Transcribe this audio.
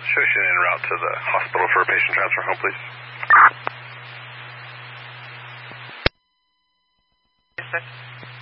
Shoshin en route to the hospital for a patient transfer home, please. Yes, sir.